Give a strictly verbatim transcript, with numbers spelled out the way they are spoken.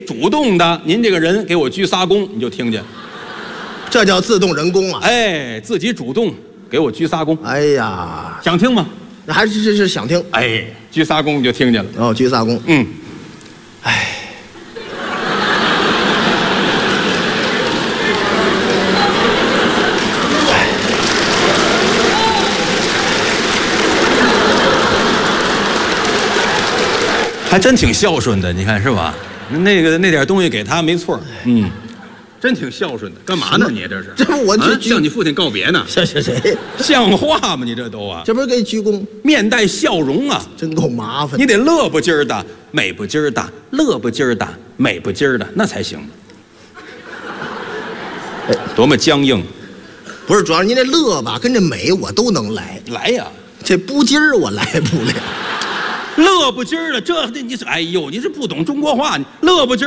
主动的，您这个人给我鞠仨躬，你就听见。 这叫自动人工啊！ 哎，自己主动给我鞠仨躬。 哎呀， 想听吗？ 还是是是想听。 哎，鞠仨躬你就听见了。 哦，鞠仨躬。 嗯。 哎。 还真挺孝顺的，你看是吧？那个那点东西给他没错，嗯，真挺孝顺的。干嘛呢？你这是？ 这不我啊向你父亲告别呢？ 谁谁谁？ 像话吗？你这都啊？ 这不是给鞠躬， 面带笑容啊！ 真够麻烦。 你得乐不劲儿的，美不劲儿的，乐不劲儿的，美不劲儿的，那才行。 哎， 多么僵硬！ 不是，主要是您这乐吧，跟这美我都能来。 来呀！ 这不劲儿我来不了。 乐不劲儿的，这你这哎呦，你这不懂中国话，乐不劲儿。